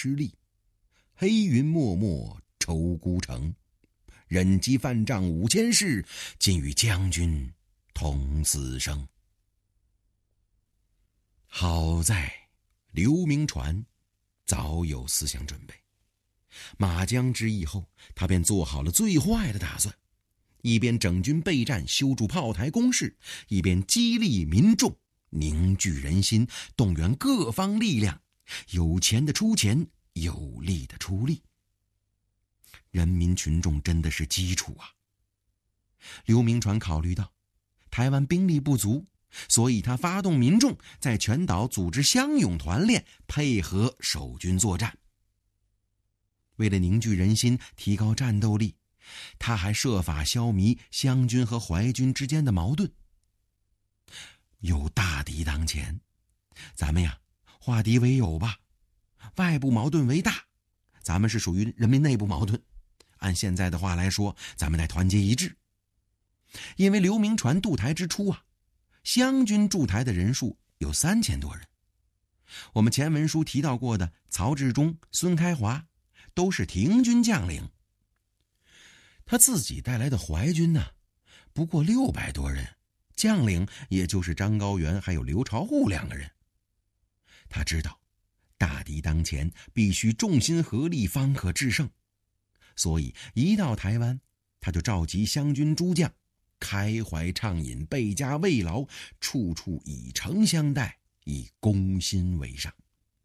失利。黑云漠漠愁孤城，忍饥犯障5000事，尽与将军同死生。好在刘铭传早有思想准备，马江之役后，他便做好了最坏的打算，一边整军备战，修筑炮台工事，一边激励民众，凝聚人心，动员各方力量，有钱的出钱，有力的出力。人民群众真的是基础啊！刘铭传考虑到台湾兵力不足，所以他发动民众在全岛组织乡勇团练，配合守军作战。为了凝聚人心，提高战斗力，他还设法消弭湘军和淮军之间的矛盾。有大敌当前，咱们呀化敌为友吧，外部矛盾为大，咱们是属于人民内部矛盾。按现在的话来说，咱们得团结一致。因为刘铭传渡台之初啊，湘军驻台的人数有3000多人。我们前文书提到过的曹志忠、孙开华都是停军将领。他自己带来的淮军呢，不过600多人，将领也就是张高原还有刘朝户2个人。他知道大敌当前，必须众心合力方可制胜，所以一到台湾，他就召集湘军诸将，开怀畅饮，倍加慰劳，处处以诚相待，以攻心为上。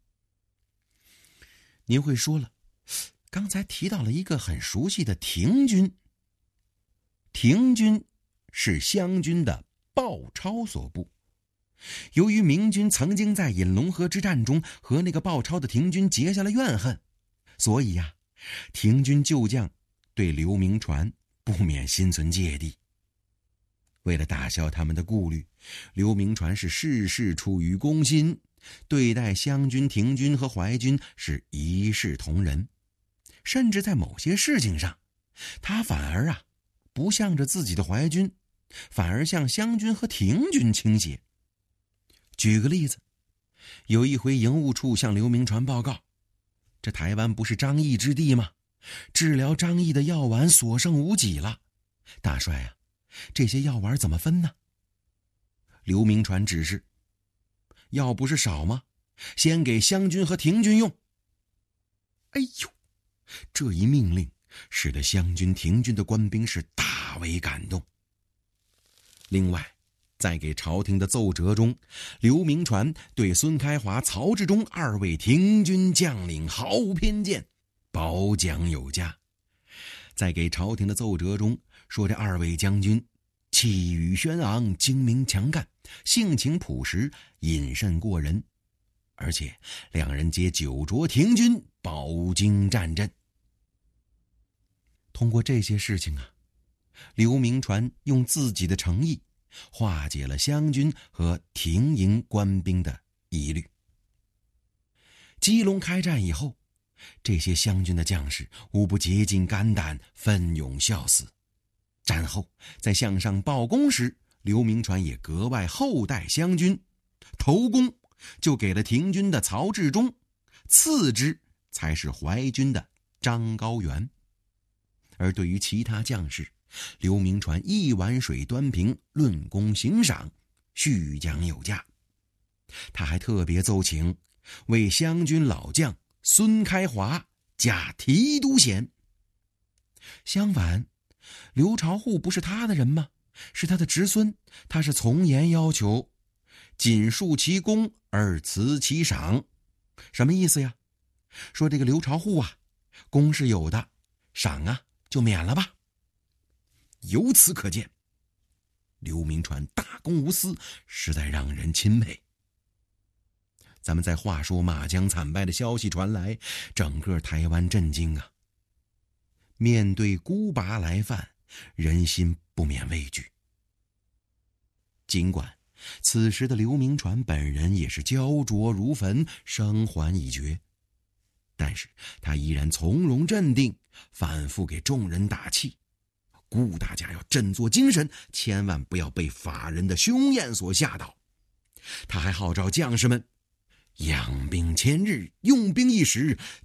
您会说了，刚才提到了一个很熟悉的停军。停军是湘军的鲍超所部。由于明军曾经在引龙河之战中和那个鲍超的停军结下了怨恨，所以呀，停军旧将对刘铭传不免心存芥蒂。为了打消他们的顾虑，刘铭传是事事出于公心，对待湘军、停军和淮军是一视同仁，甚至在某些事情上，他反而不向着自己的淮军，反而向湘军和停军倾斜。举个例子，有一回营务处向刘铭传报告，这台湾不是张毅之地吗？治疗张毅的药丸所剩无几了，大帅啊，这些药丸怎么分呢？刘铭传指示，药不是少吗？先给湘军和停军用。哎呦，这一命令使得湘军、停军的官兵是大为感动。另外，在给朝廷的奏折中，刘铭传对孙开华、曹志忠2位停军将领毫无偏见，褒奖有加。在给朝廷的奏折中说，这2位将军气宇轩昂，精明强干，性情朴实，隐慎过人，而且2人皆久着停军，饱经战阵。通过这些事情刘铭传用自己的诚意化解了湘军和停营官兵的疑虑。基隆开战以后，这些湘军的将士无不竭尽肝胆，奋勇效死。战后在向上报功时，刘铭传也格外厚待湘军，头功就给了停军的曹志忠，次之才是淮军的张高原。而对于其他将士，刘铭传一碗水端平，论功行赏，续奖有加。他还特别奏请为湘军老将孙开华加提督衔。相反，刘朝户不是他的人吗？是他的侄孙，他是从严要求仅述其功而辞其赏。什么意思呀？说这个刘朝户功是有的，赏就免了吧。由此可见，刘铭传大公无私，实在让人钦佩。咱们再话说马江惨败的消息传来，整个台湾震惊面对孤拔来犯，人心不免畏惧。尽管此时的刘铭传本人也是焦灼如焚，生还已绝，但是他依然从容镇定，反复给众人打气，鼓舞大家要振作精神，千万不要被法人的凶焰所吓倒。他还号召将士们养兵千日，用兵一时，